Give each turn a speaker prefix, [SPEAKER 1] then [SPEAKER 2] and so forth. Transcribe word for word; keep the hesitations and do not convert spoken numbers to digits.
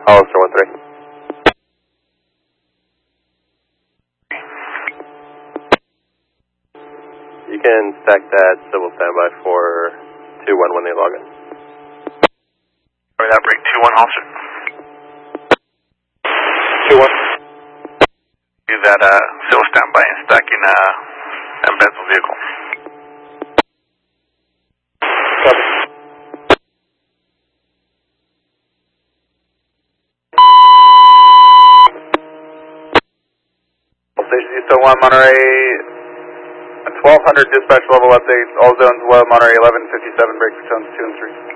[SPEAKER 1] Hollister one three. You can stack that civil standby for two one when they log in.
[SPEAKER 2] Alright, that break two one Hollister.
[SPEAKER 1] two one.
[SPEAKER 2] Do that uh, civil standby and stacking uh, that Benzel vehicle.
[SPEAKER 1] Copy.
[SPEAKER 3] Station East oh one, Monterey, twelve hundred dispatch level updates, all zones low, Monterey eleven fifty-seven, break for zones two and three.